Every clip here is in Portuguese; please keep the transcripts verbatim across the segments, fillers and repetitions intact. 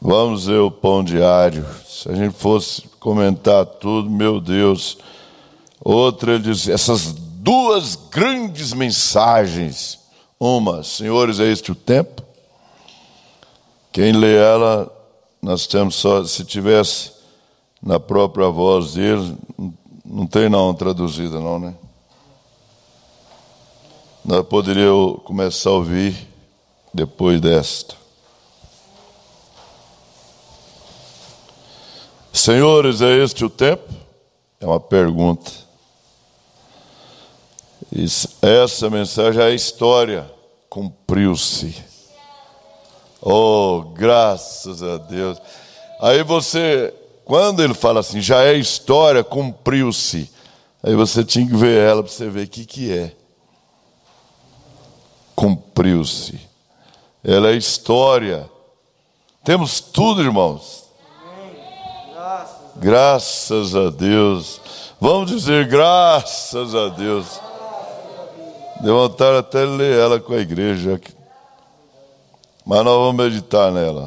Vamos ver o pão diário. Se a gente fosse comentar tudo, meu Deus. Outra, ele diz, essas duas grandes mensagens. Uma, senhores, é este o tempo? Quem lê ela, nós temos só, se tivesse na própria voz dele, não tem não traduzida não, né? Nós poderíamos começar a ouvir depois desta. Senhores, é este o tempo? É uma pergunta. Isso, essa mensagem é a história. Cumpriu-se. Oh, graças a Deus. Aí você, quando ele fala assim, já é história, cumpriu-se. Aí você tinha que ver ela para você ver o que, que é. Cumpriu-se. Ela é história. Temos tudo, irmãos. Graças a Deus. Vamos dizer graças a Deus. Deu vontade até de ler ela com a igreja. Mas nós vamos meditar nela.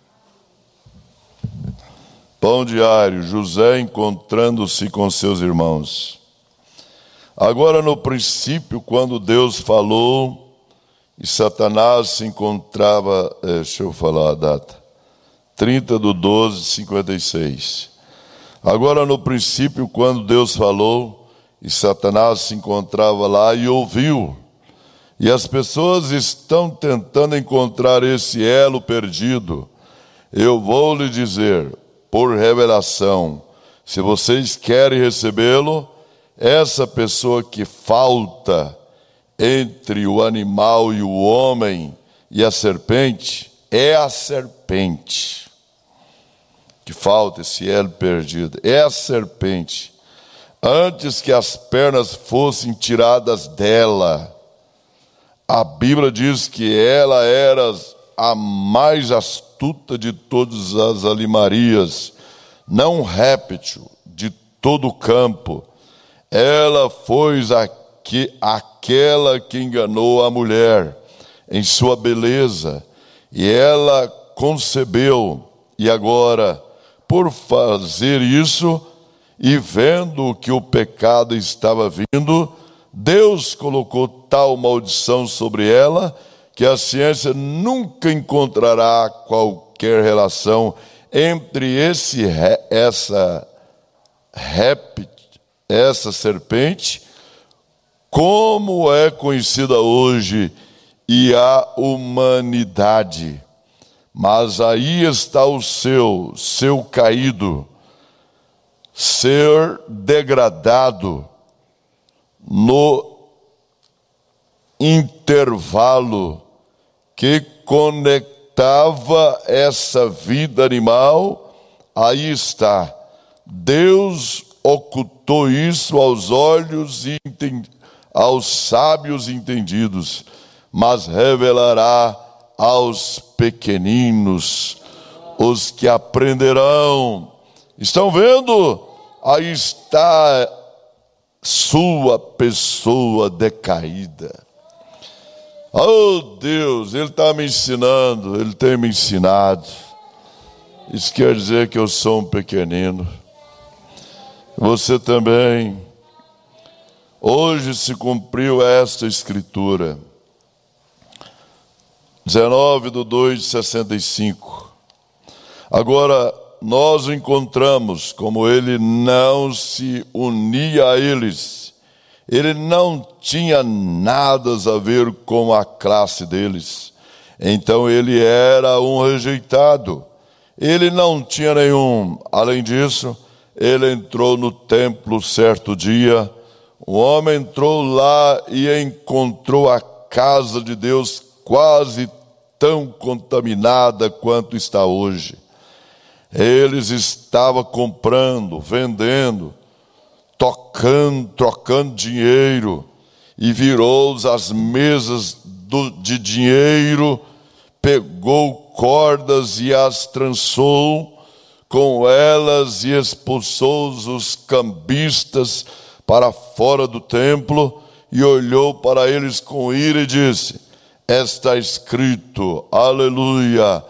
Pão diário. José encontrando-se com seus irmãos. Agora no princípio, quando Deus falou e Satanás se encontrava, é, deixa eu falar a data, trinta de doze de cinquenta e seis. Agora no princípio, quando Deus falou, e Satanás se encontrava lá e ouviu, e as pessoas estão tentando encontrar esse elo perdido, eu vou lhe dizer, por revelação, se vocês querem recebê-lo, essa pessoa que falta entre o animal e o homem e a serpente, é a serpente. Que falta esse elo perdido, é a serpente. Antes que as pernas fossem tiradas dela, a Bíblia diz que ela era a mais astuta de todas as animarias, não réptil de todo o campo. Ela foi aqui, aquela que enganou a mulher em sua beleza, e ela concebeu, e agora, por fazer isso, e vendo que o pecado estava vindo, Deus colocou tal maldição sobre ela, que a ciência nunca encontrará qualquer relação entre esse, essa, essa serpente, como é conhecida hoje, e a humanidade. Mas aí está o seu, seu caído, ser degradado no intervalo que conectava essa vida animal. Aí está. Deus ocultou isso aos olhos e aos sábios entendidos, mas revelará aos pequeninos, os que aprenderão. Estão vendo? Aí está sua pessoa decaída. Oh Deus, Ele está me ensinando, Ele tem me ensinado. Isso quer dizer que eu sou um pequenino. Você também. Hoje se cumpriu esta escritura. dezenove de dois de sessenta e cinco. Agora, nós o encontramos, como ele não se unia a eles, ele não tinha nada a ver com a classe deles, então ele era um rejeitado, ele não tinha nenhum. Além disso, ele entrou no templo certo dia, o homem entrou lá e encontrou a casa de Deus quase tão contaminada quanto está hoje. Eles estavam comprando, vendendo, tocando, trocando dinheiro, e virou as mesas do, de dinheiro, pegou cordas e as trançou com elas e expulsou os cambistas para fora do templo, e olhou para eles com ira e disse: está escrito, aleluia,